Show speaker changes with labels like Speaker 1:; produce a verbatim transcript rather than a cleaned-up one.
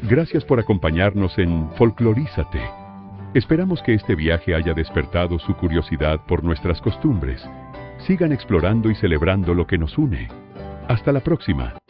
Speaker 1: Gracias por acompañarnos en Folclorízate. Esperamos que este viaje haya despertado su curiosidad por nuestras costumbres. Sigan explorando y celebrando lo que nos une. Hasta la próxima.